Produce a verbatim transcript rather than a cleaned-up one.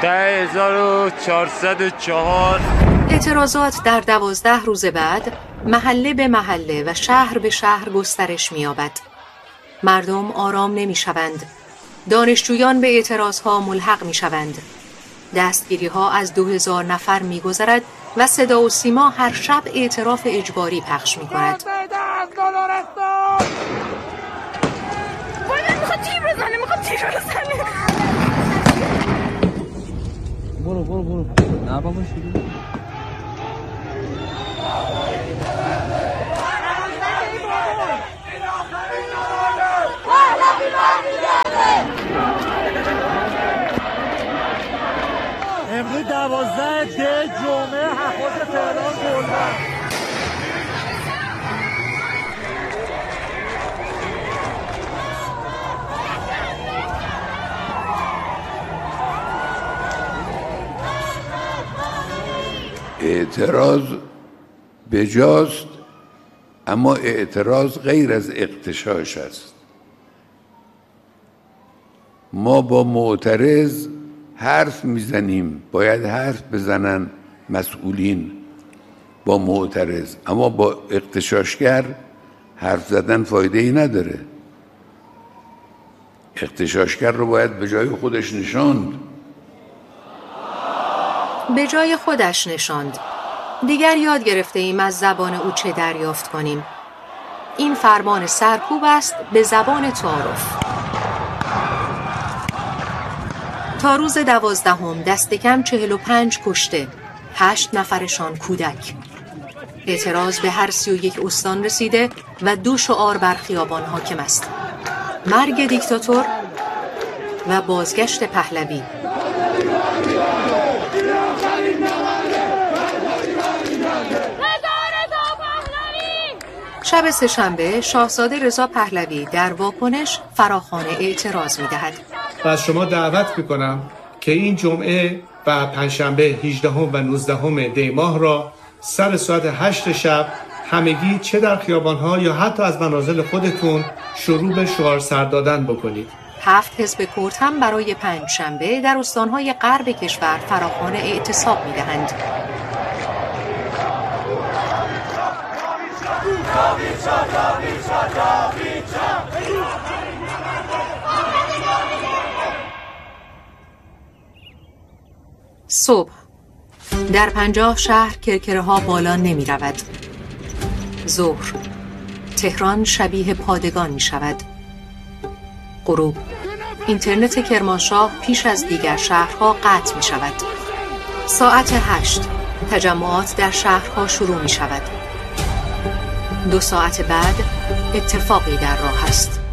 ده هزار و چهارصد و چهار. اعتراضات در دوازده روز بعد محله به محله و شهر به شهر گسترش می‌یابد. مردم آرام نمی‌شوند. دانشجویان به اعتراضها ملحق می‌شوند. دستگیری‌ها از دو هزار نفر می‌گذرد و صدا و سیما هر شب اعتراف اجباری پخش می‌کند. میخواد تیر بزنه میخواد تیر بزنه برو برو برو نه بابا شروع امروز دوازده دی جمعه هفت تهران گلبن. اعتراض بجاست، اما اعتراض غیر از اغتشاش است. ما با معترض حرف میزنیم، باید حرف بزنن مسئولین با معترض، اما با اغتشاشگر حرف زدن فایده ای نداره. اغتشاشگر رو باید به جای خودش نشاند. به جای خودش نشاند. دیگر یاد گرفته ایم از زبان او چه دریافت کنیم. این فرمان سرکوب است به زبان تعارف. تا روز دوازدهم دست کم چهل و پنج کشته، هشت نفرشان کودک. اعتراض به هر سی و یک استان رسیده و دو شعار بر خیابان حاکم است: مرگ دیکتاتور و بازگشت پهلوی. شب سه‌شنبه شاهزاده رضا پهلوی در واکنش فراخوان اعتراض می‌دهد. و از شما دعوت می‌کنم که این جمعه و پنجشنبه هجدهم و نوزدهم دی ماه را سر ساعت هشت شب همگی چه در خیابان‌ها یا حتی از منازل خودتون شروع به شعار سر دادن بکنید. هفت حزب کرد هم برای پنجشنبه در استان‌های غرب کشور فراخوان اعتصاب می‌دهند. صبح در پنجاه شهر کرکره ها بالا نمی رود. ظهر تهران شبیه پادگان می شود. غروب اینترنت کرمانشاه پیش از دیگر شهرها قطع می شود. ساعت هشت تجمعات در شهرها شروع می شود. دو ساعت بعد اتفاقی در راه است.